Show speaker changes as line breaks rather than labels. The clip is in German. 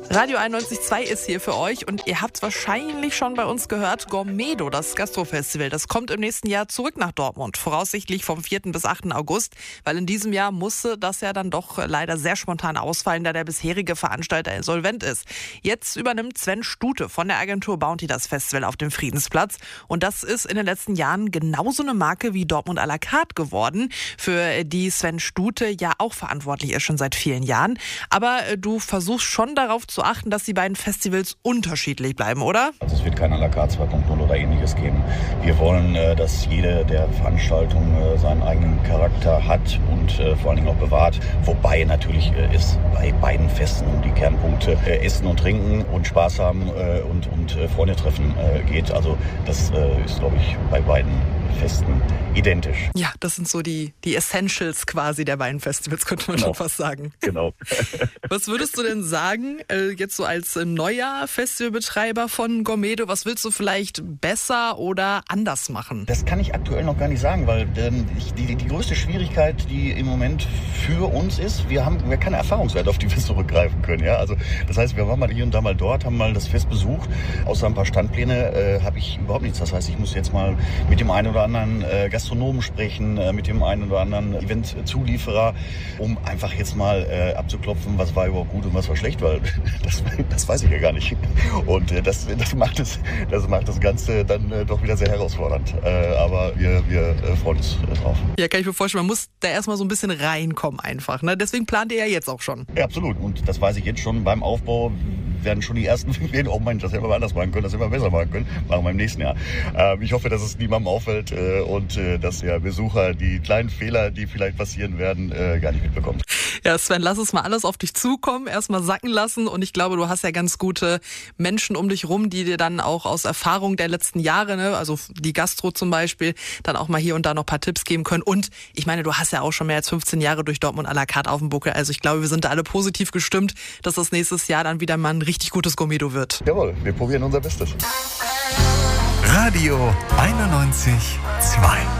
Radio 91.2 ist hier für euch und ihr habt es wahrscheinlich schon bei uns gehört, Gourmedo, das Gastrofestival, das kommt im nächsten Jahr zurück nach Dortmund, voraussichtlich vom 4. bis 8. August, weil in diesem Jahr musste das ja dann doch leider sehr spontan ausfallen, da der bisherige Veranstalter insolvent ist. Jetzt übernimmt Sven Stute von der Agentur Bounty das Festival auf dem Friedensplatz und das ist in den letzten Jahren genauso eine Marke wie Dortmund à la carte geworden, für die Sven Stute ja auch verantwortlich ist schon seit vielen Jahren. Aber du versuchst schon darauf zu achten, dass die beiden Festivals unterschiedlich bleiben, oder?
Also es wird kein à la carte 2.0 oder ähnliches geben. Wir wollen, dass jede der Veranstaltungen seinen eigenen Charakter hat und vor allen Dingen auch bewahrt. Wobei natürlich es bei beiden Festen um die Kernpunkte Essen und Trinken und Spaß haben und Freunde treffen geht. Also das ist, glaube ich, bei beiden Festen identisch.
Ja, das sind so die Essentials quasi der beiden Festivals, könnte man schon fast sagen.
Genau.
Was würdest du denn sagen, jetzt so als neuer Festivalbetreiber von Gourmedo, was willst du vielleicht besser oder anders machen?
Das kann ich aktuell noch gar nicht sagen, weil die größte Schwierigkeit, die im Moment für uns ist, wir haben keine Erfahrungswerte, auf die wir zurückgreifen können. Ja? Also das heißt, wir waren mal hier und da mal dort, haben mal das Fest besucht. Außer ein paar Standpläne habe ich überhaupt nichts. Das heißt, ich muss jetzt mal mit dem einen oder anderen Gastronomen sprechen, mit dem einen oder anderen Eventzulieferer, um einfach jetzt mal abzuklopfen, was war überhaupt gut und was war schlecht, weil das weiß ich ja gar nicht. Und das macht das Ganze dann doch wieder sehr herausfordernd. Aber wir freuen uns drauf.
Ja, kann ich mir vorstellen, man muss da erstmal so ein bisschen reinkommen einfach. Ne? Deswegen plant ihr ja jetzt auch schon.
Ja, absolut. Und das weiß ich jetzt schon beim Aufbau. Werden schon die ersten gehen, oh Mensch, das hätten wir anders machen können, das hätten wir besser machen können, machen wir im nächsten Jahr. Ich hoffe, dass es niemandem auffällt und dass der Besucher die kleinen Fehler, die vielleicht passieren werden, gar nicht mitbekommt.
Ja, Sven, lass es mal alles auf dich zukommen, erstmal sacken lassen und ich glaube, du hast ja ganz gute Menschen um dich rum, die dir dann auch aus Erfahrung der letzten Jahre, ne, also die Gastro zum Beispiel, dann auch mal hier und da noch ein paar Tipps geben können und ich meine, du hast ja auch schon mehr als 15 Jahre durch Dortmund à la carte auf dem Buckel, also ich glaube, wir sind da alle positiv gestimmt, dass das nächstes Jahr dann wieder mal ein richtig gutes Gourmedo wird.
Jawohl, wir probieren unser Bestes.
Radio 91.2